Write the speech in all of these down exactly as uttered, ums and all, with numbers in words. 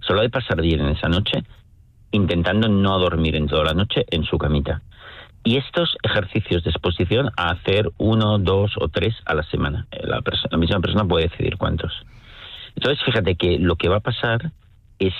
se lo ha de pasar bien en esa noche, intentando no dormir en toda la noche en su camita. Y estos ejercicios de exposición a hacer uno, dos o tres a la semana. La, perso- la misma persona puede decidir cuántos. Entonces, fíjate que lo que va a pasar es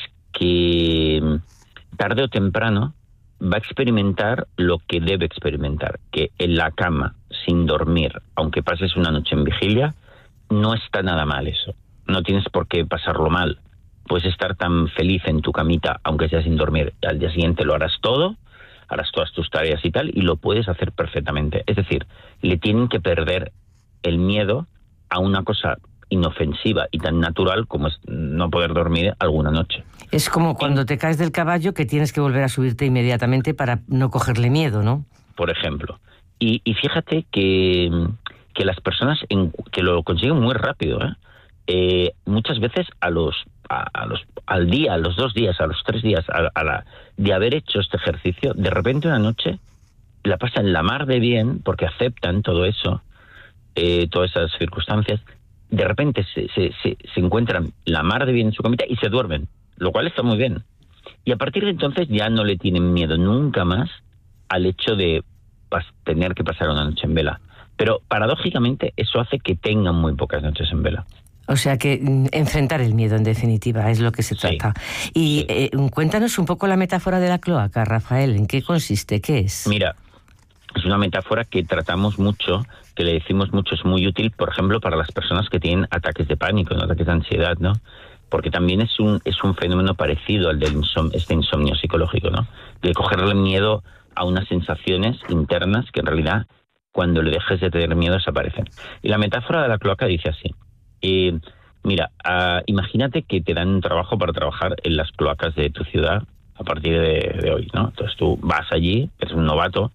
que tarde o temprano va a experimentar lo que debe experimentar, que en la cama, sin dormir, aunque pases una noche en vigilia, no está nada mal eso. No tienes por qué pasarlo mal. Puedes estar tan feliz en tu camita, aunque sea sin dormir. Al día siguiente lo harás todo, harás todas tus tareas y tal, y lo puedes hacer perfectamente. Es decir, le tienen que perder el miedo a una cosa inofensiva y tan natural como es no poder dormir alguna noche. Es como cuando te caes del caballo que tienes que volver a subirte inmediatamente para no cogerle miedo, ¿no? Por ejemplo. Y, y fíjate que, que las personas en, que lo consiguen muy rápido, ¿eh? Eh, muchas veces a los, a, a los al día, a los dos días, a los tres días a, a la, de haber hecho este ejercicio, de repente una noche la pasan la mar de bien porque aceptan todo eso, eh, todas esas circunstancias. De repente se, se, se, se encuentran la mar de bien en su camita y se duermen, lo cual está muy bien. Y a partir de entonces ya no le tienen miedo nunca más al hecho de pas- tener que pasar una noche en vela. Pero paradójicamente eso hace que tengan muy pocas noches en vela. O sea que mm, enfrentar el miedo, en definitiva, es lo que se Sí, trata. Y sí. eh, cuéntanos un poco la metáfora de la cloaca, Rafael. ¿En qué consiste? ¿Qué es? Mira, es una metáfora que tratamos mucho, que le decimos mucho, es muy útil, por ejemplo, para las personas que tienen ataques de pánico, ¿no? Ataques de ansiedad, ¿no? Porque también es un es un fenómeno parecido al del insom- este insomnio psicológico, ¿no? De cogerle miedo a unas sensaciones internas que en realidad, cuando le dejes de tener miedo, desaparecen. Y la metáfora de la cloaca dice así. Eh, mira, uh, imagínate que te dan un trabajo para trabajar en las cloacas de tu ciudad a partir de, de hoy, ¿no? Entonces tú vas allí, eres un novato,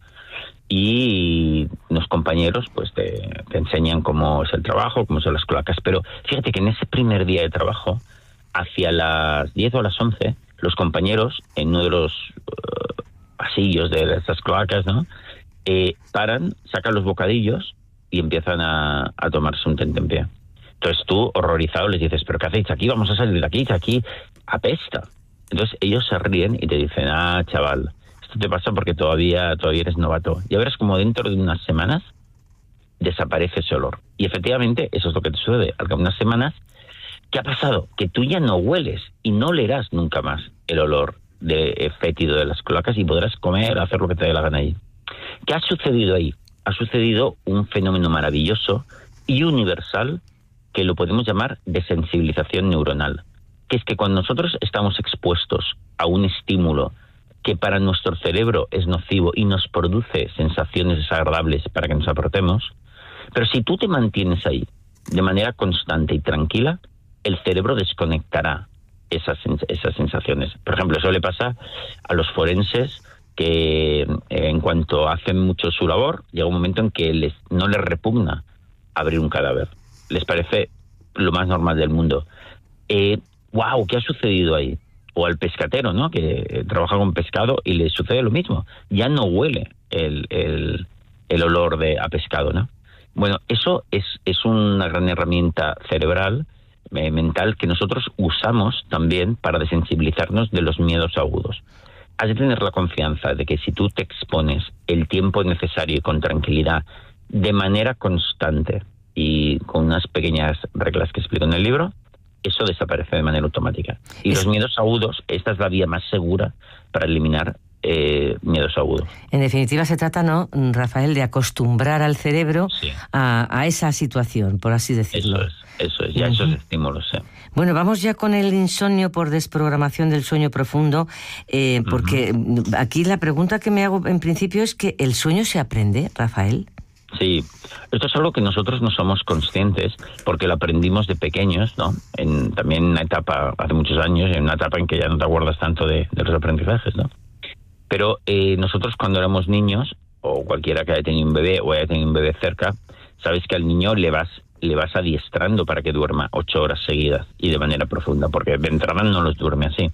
y los compañeros pues te, te enseñan cómo es el trabajo, cómo son las cloacas. Pero fíjate que en ese primer día de trabajo, hacia las diez o las once, los compañeros en uno de los uh, pasillos de esas cloacas, ¿no? Eh, paran, sacan los bocadillos y empiezan a, a tomarse un tentempié. Entonces tú, horrorizado, les dices, ¿pero qué hacéis aquí? Vamos a salir de aquí, aquí apesta. Entonces ellos se ríen y te dicen, ah, chaval, esto te pasa porque todavía todavía eres novato. Ya verás como dentro de unas semanas desaparece ese olor. Y efectivamente eso es lo que te sucede. Al cabo de unas semanas, ¿qué ha pasado? Que tú ya no hueles y no olerás nunca más el olor de fétido de las cloacas y podrás comer, hacer lo que te dé la gana ahí. ¿Qué ha sucedido ahí? Ha sucedido un fenómeno maravilloso y universal que lo podemos llamar desensibilización neuronal, que es que cuando nosotros estamos expuestos a un estímulo que para nuestro cerebro es nocivo y nos produce sensaciones desagradables para que nos apartemos, pero si tú te mantienes ahí de manera constante y tranquila, el cerebro desconectará esas, esas sensaciones. Por ejemplo, eso le pasa a los forenses que eh, en cuanto hacen mucho su labor, llega un momento en que les, no les repugna abrir un cadáver. Les parece lo más normal del mundo. Eh, ¡Wow! ¿Qué ha sucedido ahí? O al pescatero, ¿no? Que trabaja con pescado y le sucede lo mismo. Ya no huele el, el, el olor de a pescado, ¿no? Bueno, eso es, es una gran herramienta cerebral, eh, mental, que nosotros usamos también para desensibilizarnos de los miedos agudos. Has de tener la confianza de que si tú te expones el tiempo necesario y con tranquilidad, de manera constante y con unas pequeñas reglas que explico en el libro, eso desaparece de manera automática. Y es... los miedos agudos, esta es la vía más segura para eliminar eh, miedos agudos. En definitiva, se trata, ¿no, Rafael, de acostumbrar al cerebro sí. a, a esa situación, por así decirlo? Eso es, eso es, ya uh-huh. esos estímulos, sí. Bueno, vamos ya con el insomnio por desprogramación del sueño profundo, eh, porque uh-huh. aquí la pregunta que me hago en principio es que ¿el sueño se aprende, Rafael? Sí, esto es algo que nosotros no somos conscientes porque lo aprendimos de pequeños, ¿no? En, también en una etapa, hace muchos años, en una etapa en que ya no te acuerdas tanto de, de los aprendizajes, ¿no? Pero eh, nosotros cuando éramos niños, o cualquiera que haya tenido un bebé o haya tenido un bebé cerca, sabes que al niño le vas le vas adiestrando para que duerma ocho horas seguidas y de manera profunda, porque de entrada no los duerme así.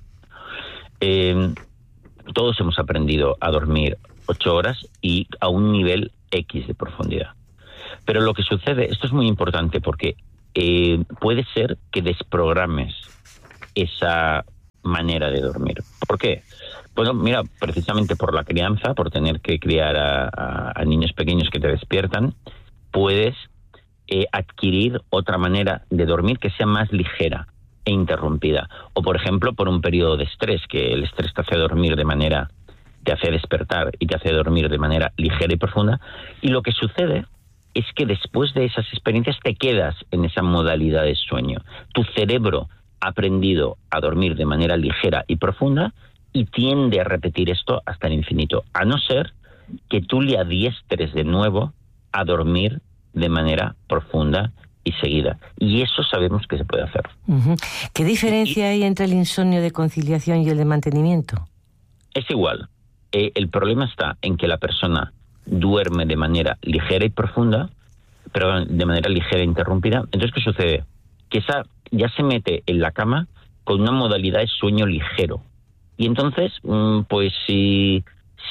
Eh, todos hemos aprendido a dormir ocho horas y a un nivel X de profundidad. Pero lo que sucede, esto es muy importante porque eh, puede ser que desprogrames esa manera de dormir. ¿Por qué? Bueno, mira, precisamente por la crianza, por tener que criar a, a, a niños pequeños que te despiertan, puedes eh, adquirir otra manera de dormir que sea más ligera e interrumpida. O, por ejemplo, por un periodo de estrés, que el estrés te hace dormir de manera, te hace despertar y te hace dormir de manera ligera y profunda. Y lo que sucede es que después de esas experiencias te quedas en esa modalidad de sueño. Tu cerebro ha aprendido a dormir de manera ligera y profunda y tiende a repetir esto hasta el infinito, a no ser que tú le adiestres de nuevo a dormir de manera profunda y seguida. Y eso sabemos que se puede hacer. Uh-huh. ¿Qué diferencia y, hay entre el insomnio de conciliación y el de mantenimiento? Es igual. Eh, el problema está en que la persona duerme de manera ligera y profunda, pero de manera ligera e interrumpida. Entonces, ¿qué sucede? Que esa ya se mete en la cama con una modalidad de sueño ligero. Y entonces, pues si,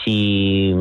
si,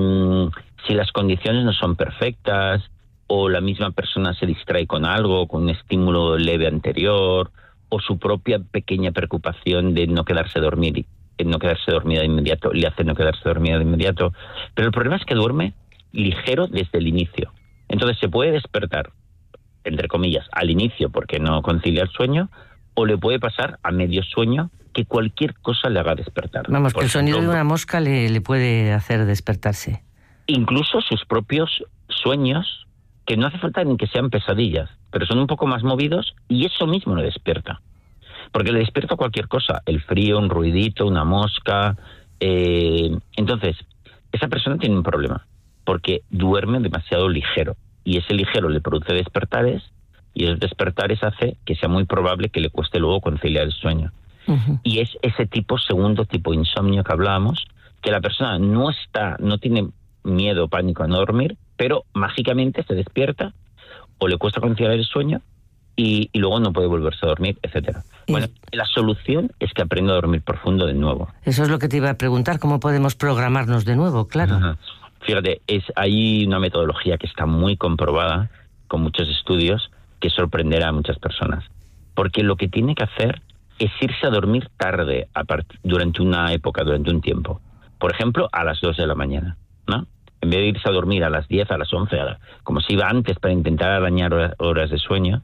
si las condiciones no son perfectas, o la misma persona se distrae con algo, con un estímulo leve anterior, o su propia pequeña preocupación de no quedarse dormir, no quedarse dormida de inmediato, le hace no quedarse dormida de inmediato. Pero el problema es que duerme ligero desde el inicio. Entonces se puede despertar, entre comillas, al inicio porque no concilia el sueño, o le puede pasar a medio sueño que cualquier cosa le haga despertar. Vamos, que el sonido de una mosca le, le puede hacer despertarse. Incluso sus propios sueños, que no hace falta ni que sean pesadillas, pero son un poco más movidos, y eso mismo le despierta. Porque le despierta cualquier cosa, el frío, un ruidito, una mosca. Eh, entonces, esa persona tiene un problema, porque duerme demasiado ligero, y ese ligero le produce despertares, y esos despertares hace que sea muy probable que le cueste luego conciliar el sueño. Uh-huh. Y es ese tipo, segundo tipo de insomnio que hablábamos, que la persona no está, no tiene miedo, pánico a no dormir, pero mágicamente se despierta o le cuesta conciliar el sueño y, y luego no puede volverse a dormir, etcétera. ¿Y? Bueno, la solución es que aprenda a dormir profundo de nuevo. Eso es lo que te iba a preguntar, ¿cómo podemos programarnos de nuevo? Claro. Uh-huh. Fíjate, es, hay una metodología que está muy comprobada, con muchos estudios, que sorprenderá a muchas personas. Porque lo que tiene que hacer es irse a dormir tarde, a part- durante una época, durante un tiempo. Por ejemplo, a las dos de la mañana, ¿no? En vez de irse a dormir a las diez, a las once, a la, como se iba antes para intentar arañar horas, horas de sueño,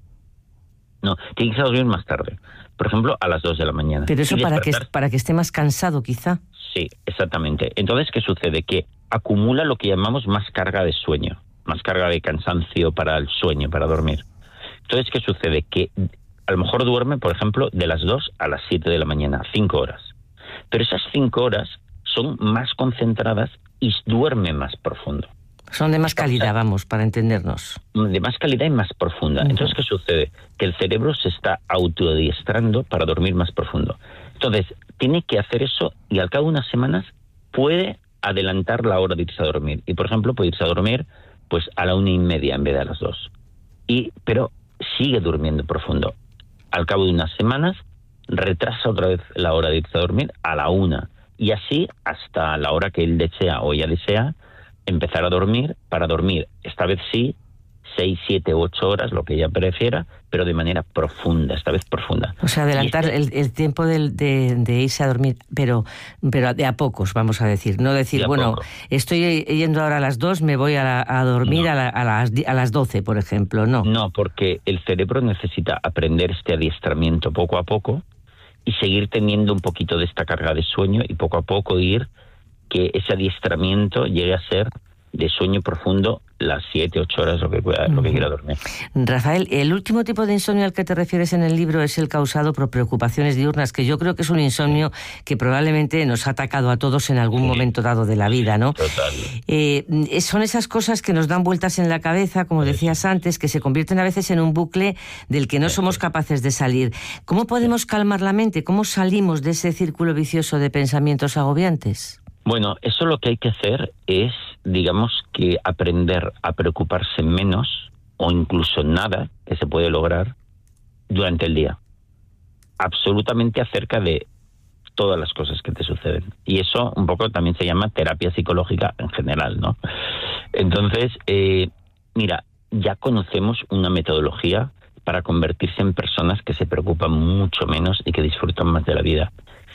no, tiene que irse a dormir más tarde. Por ejemplo, a las dos de la mañana. Pero eso para que, para que esté más cansado, quizá. Sí, exactamente. Entonces, ¿qué sucede? Que acumula lo que llamamos más carga de sueño, más carga de cansancio para el sueño, para dormir. Entonces, ¿qué sucede? Que a lo mejor duerme, por ejemplo, de las dos a las siete de la mañana, cinco horas. Pero esas cinco horas son más concentradas y duerme más profundo. Son de más calidad, vamos, para entendernos. De más calidad y más profunda. Uh-huh. Entonces, ¿qué sucede? Que el cerebro se está autoadiestrando para dormir más profundo. Entonces, tiene que hacer eso y al cabo de unas semanas puede adelantar la hora de irse a dormir. Y, por ejemplo, puede irse a dormir pues a la una y media en vez de a las dos. Y, pero sigue durmiendo profundo. Al cabo de unas semanas, retrasa otra vez la hora de irse a dormir a la una. Y así hasta la hora que él desea o ella desea, empezar a dormir, para dormir, esta vez sí, seis, siete, ocho horas, lo que ella prefiera, pero de manera profunda, esta vez profunda. O sea, adelantar este, el, el tiempo de, de, de irse a dormir, pero, pero de a pocos, vamos a decir. No decir, bueno, poco. Estoy yendo ahora a las dos, me voy a, la, a dormir no. a, la, a, las, a las doce, por ejemplo, no. No, porque el cerebro necesita aprender este adiestramiento poco a poco y seguir teniendo un poquito de esta carga de sueño y poco a poco ir que ese adiestramiento llegue a ser de sueño profundo las siete, ocho horas, lo que, pueda, lo que quiera dormir. Rafael, el último tipo de insomnio al que te refieres en el libro es el causado por preocupaciones diurnas, que yo creo que es un insomnio que probablemente nos ha atacado a todos en algún sí. momento dado de la vida, ¿no? Total. Eh, son esas cosas que nos dan vueltas en la cabeza, como decías antes, que se convierten a veces en un bucle del que no somos capaces de salir. ¿Cómo podemos calmar la mente? ¿Cómo salimos de ese círculo vicioso de pensamientos agobiantes? Bueno, eso lo que hay que hacer es, digamos, que aprender a preocuparse menos o incluso nada, que se puede lograr durante el día. Absolutamente acerca de todas las cosas que te suceden. Y eso un poco también se llama terapia psicológica en general, ¿no? Entonces, eh, mira, ya conocemos una metodología para convertirse en personas que se preocupan mucho menos y que disfrutan más de la vida.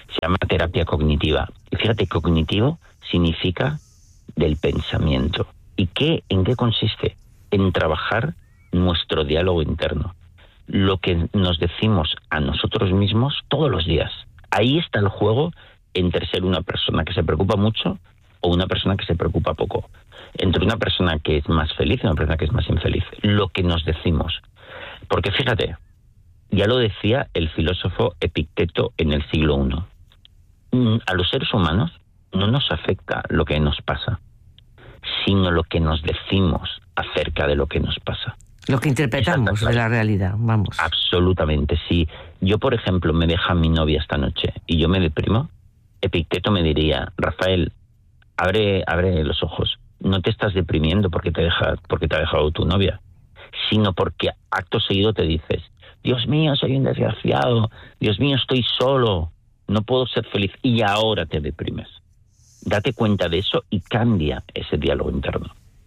Se llama terapia cognitiva. Y fíjate, cognitivo significa del pensamiento. ¿Y qué, en qué consiste? En trabajar nuestro diálogo interno. Lo que nos decimos a nosotros mismos todos los días. Ahí está el juego entre ser una persona que se preocupa mucho o una persona que se preocupa poco. Entre una persona que es más feliz y una persona que es más infeliz. Lo que nos decimos. Porque fíjate, ya lo decía el filósofo Epicteto en el siglo primero. A los seres humanos no nos afecta lo que nos pasa, sino lo que nos decimos acerca de lo que nos pasa. Lo que interpretamos de la realidad, vamos. Absolutamente, sí. Yo, por ejemplo, me deja mi novia esta noche y yo me deprimo, Epicteto me diría, Rafael, abre, abre los ojos. No te estás deprimiendo porque te, deja, porque te ha dejado tu novia, sino porque acto seguido te dices, Dios mío, soy un desgraciado, Dios mío, estoy solo, no puedo ser feliz, y ahora te deprimes. Date cuenta de eso y cambia ese diálogo interno.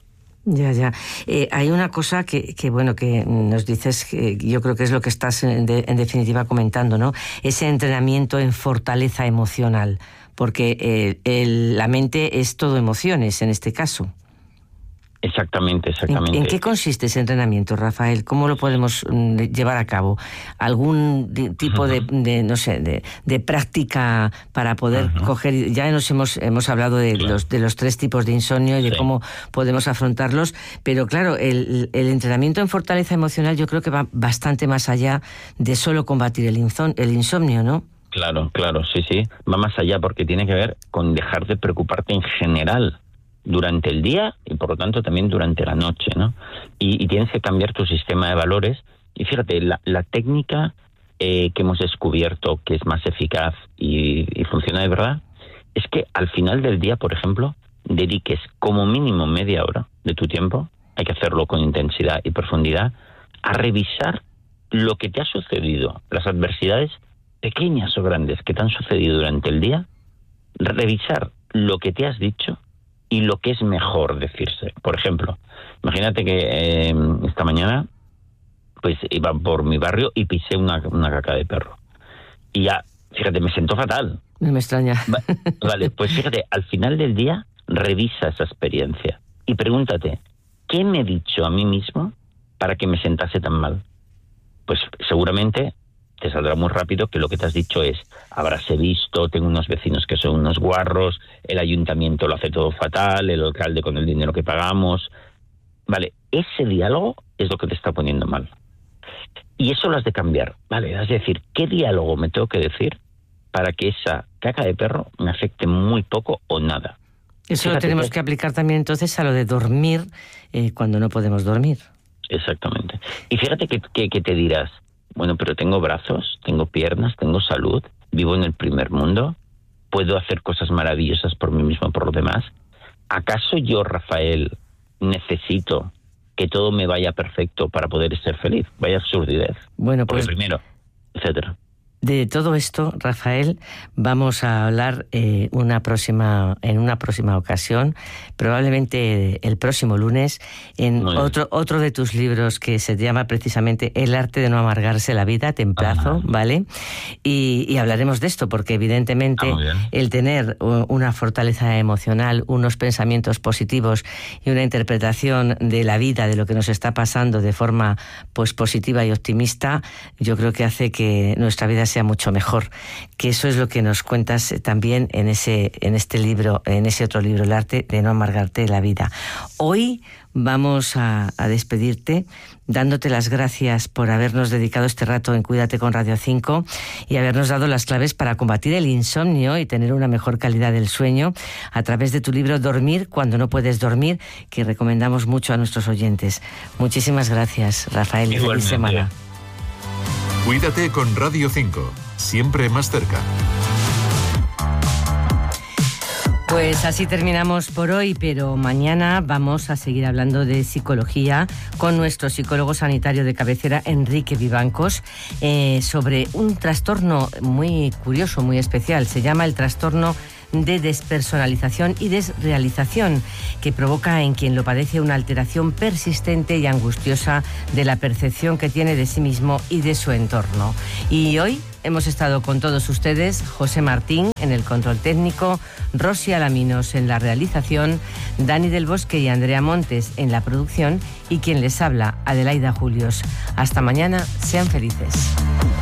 Ya, ya. Eh, hay una cosa que, que, bueno, que nos dices, que yo creo que es lo que estás en, de, en definitiva comentando, ¿no? Ese entrenamiento en fortaleza emocional, porque eh, el, la mente es todo emociones en este caso. Exactamente, exactamente. ¿En, ¿En qué consiste ese entrenamiento, Rafael? ¿Cómo lo podemos mm, llevar a cabo? ¿Algún de, tipo de, de, no sé, de, de práctica para poder uh-huh. coger? Ya nos hemos hemos hablado de, claro. los, de los tres tipos de insomnio y de sí. cómo podemos afrontarlos, pero claro, el, el entrenamiento en fortaleza emocional yo creo que va bastante más allá de solo combatir el, insom- el insomnio, ¿no? Claro, claro, sí, sí. Va más allá porque tiene que ver con dejar de preocuparte en general durante el día y por lo tanto también durante la noche, ¿no? Y, y tienes que cambiar tu sistema de valores. Y fíjate, la, la técnica eh, que hemos descubierto que es más eficaz y, y funciona de verdad es que al final del día, por ejemplo, dediques como mínimo media hora de tu tiempo, hay que hacerlo con intensidad y profundidad, a revisar lo que te ha sucedido, las adversidades pequeñas o grandes que te han sucedido durante el día, revisar lo que te has dicho y lo que es mejor decirse. Por ejemplo, imagínate que eh, esta mañana pues iba por mi barrio y pisé una, una caca de perro. Y ya, fíjate, me sentó fatal. No me extraña. Vale, pues fíjate, al final del día revisa esa experiencia y pregúntate, ¿qué me he dicho a mí mismo para que me sentase tan mal? Pues seguramente te saldrá muy rápido que lo que te has dicho es, habráse visto, tengo unos vecinos que son unos guarros, el ayuntamiento lo hace todo fatal, el alcalde con el dinero que pagamos. Vale, ese diálogo es lo que te está poniendo mal. Y eso lo has de cambiar, ¿vale? Es decir, ¿qué diálogo me tengo que decir para que esa caca de perro me afecte muy poco o nada? Eso Fíjate lo tenemos que... que aplicar también entonces a lo de dormir eh, cuando no podemos dormir. Exactamente. Y fíjate que, que, que te dirás, bueno, pero tengo brazos, tengo piernas, tengo salud, vivo en el primer mundo, puedo hacer cosas maravillosas por mí mismo, por los demás. ¿Acaso yo, Rafael, necesito que todo me vaya perfecto para poder ser feliz? Vaya absurdidez. Bueno, pues... Porque primero, etcétera. De todo esto, Rafael, vamos a hablar eh, una próxima, en una próxima ocasión, probablemente el próximo lunes, en otro, otro de tus libros que se llama precisamente El arte de no amargarse la vida, te emplazo, Ajá. ¿vale? Y, y hablaremos de esto, porque evidentemente ah, el tener una fortaleza emocional, unos pensamientos positivos y una interpretación de la vida, de lo que nos está pasando de forma pues positiva y optimista, yo creo que hace que nuestra vida sea mucho mejor, que eso es lo que nos cuentas también en ese en este libro, en ese otro libro, El arte de no amargarte la vida. Hoy vamos a, a despedirte dándote las gracias por habernos dedicado este rato en Cuídate con Radio cinco y habernos dado las claves para combatir el insomnio y tener una mejor calidad del sueño a través de tu libro Dormir cuando no puedes dormir, que recomendamos mucho a nuestros oyentes. Muchísimas gracias, Rafael. Feliz semana. Cuídate con Radio cinco, siempre más cerca. Pues así terminamos por hoy, pero mañana vamos a seguir hablando de psicología con nuestro psicólogo sanitario de cabecera, Enrique Vivancos, eh, sobre un trastorno muy curioso, muy especial. Se llama el trastorno de despersonalización y desrealización, que provoca en quien lo padece una alteración persistente y angustiosa de la percepción que tiene de sí mismo y de su entorno. Y hoy hemos estado con todos ustedes, José Martín en el control técnico, Rosy Alaminos en la realización, Dani del Bosque y Andrea Montes en la producción y quien les habla, Adelaida Julios. Hasta mañana, sean felices.